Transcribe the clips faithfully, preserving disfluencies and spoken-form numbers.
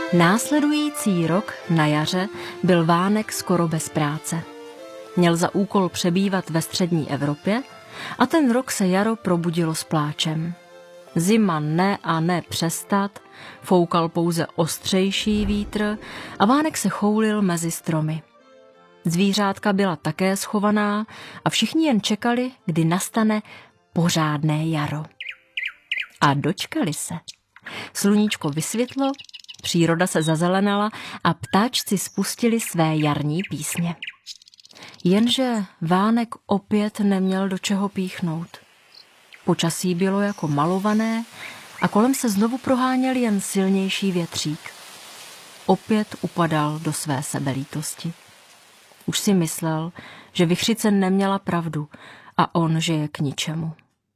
Následující rok na jaře byl Vánek skoro bez práce. Měl za úkol přebývat ve střední Evropě a ten rok se jaro probudilo s pláčem. Zima ne a ne přestat, foukal pouze ostřejší vítr a Vánek se choulil mezi stromy. Zvířátka byla také schovaná a všichni jen čekali, kdy nastane pořádné jaro. A dočkali se. Sluníčko vysvětlo, příroda se zazelenala a ptáčci spustili své jarní písně. Jenže Vánek opět neměl do čeho píchnout. Počasí bylo jako malované a kolem se znovu proháněl jen silnější větřík. Opět upadal do své sebelítosti. Už si myslel, že vichřice neměla pravdu a on, že je k ničemu.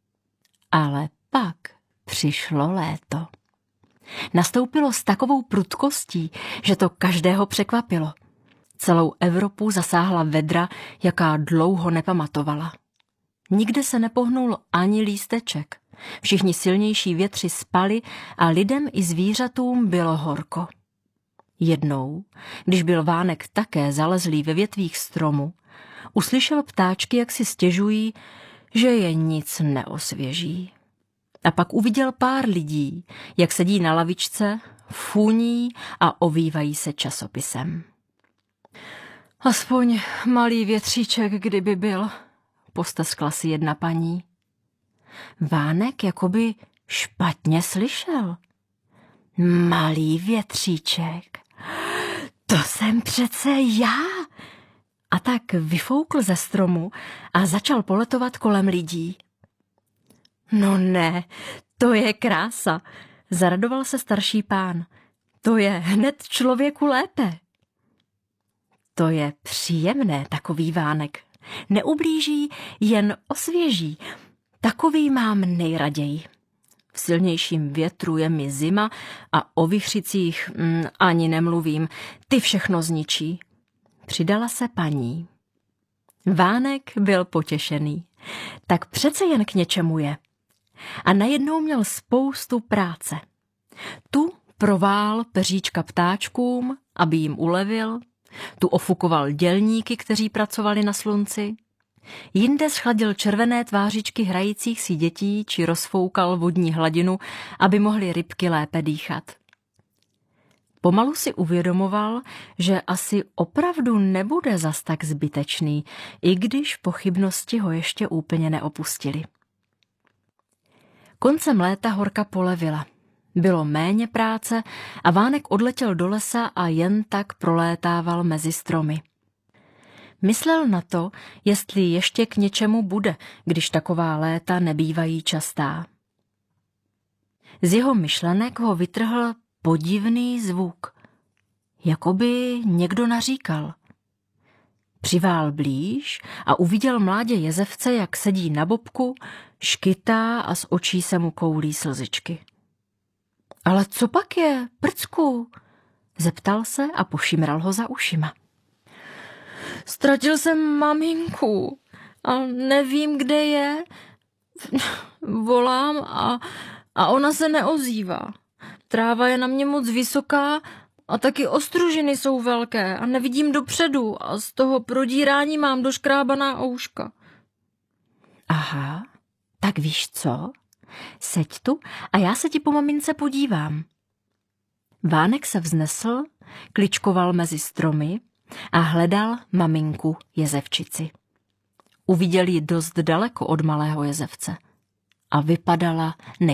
Ale pak přišlo léto. Nastoupilo s takovou prudkostí, že to každého překvapilo. Celou Evropu zasáhla vedra, jaká dlouho nepamatovala. Nikde se nepohnul ani lísteček. Všichni silnější větři spali a lidem i zvířatům bylo horko. Jednou, když byl Vánek také zalezlý ve větvích stromu, uslyšel ptáčky, jak si stěžují, že je nic neosvěží. A pak uviděl pár lidí, jak sedí na lavičce, funí a ovývají se časopisem. Aspoň malý větříček, kdyby byl, posteskla si jedna paní. Vánek jakoby špatně slyšel. Malý větříček, to jsem přece já. A tak vyfoukl ze stromu a začal poletovat kolem lidí. No ne, to je krása, zaradoval se starší pán. To je hned člověku lépe. To je příjemné, takový Vánek. Neublíží, jen osvěží. Takový mám nejraději. V silnějším větru je mi zima a o vichřicích mm, ani nemluvím. Ty všechno zničí. Přidala se paní. Vánek byl potěšený. Tak přece jen k něčemu je. A najednou měl spoustu práce. Tu provál peříčka ptáčkům, aby jim ulevil, tu ofukoval dělníky, kteří pracovali na slunci, jinde schladil červené tvářičky hrajících si dětí či rozfoukal vodní hladinu, aby mohly rybky lépe dýchat. Pomalu si uvědomoval, že asi opravdu nebude zas tak zbytečný, i když pochybnosti ho ještě úplně neopustily. Koncem léta horka polevila. Bylo méně práce a Vánek odletěl do lesa a jen tak prolétával mezi stromy. Myslel na to, jestli ještě k něčemu bude, když taková léta nebývají častá. Z jeho myšlenek ho vytrhl podivný zvuk, jakoby někdo naříkal. Přivál blíž a uviděl mládě jezevce, jak sedí na bobku, škytá a z očí se mu koulí slzičky. Ale co pak je, prcku? Zeptal se a pošimral ho za ušima. Ztratil jsem maminku a nevím, kde je. Volám a, a ona se neozývá. Tráva je na mě moc vysoká a taky ostružiny jsou velké a nevidím dopředu a z toho prodírání mám doškrábaná ouška. Aha, tak víš co? Seď tu a já se ti po mamince podívám. Vánek se vznesl, kličkoval mezi stromy a hledal maminku jezevčici. Uviděl ji dost daleko od malého jezevce a vypadala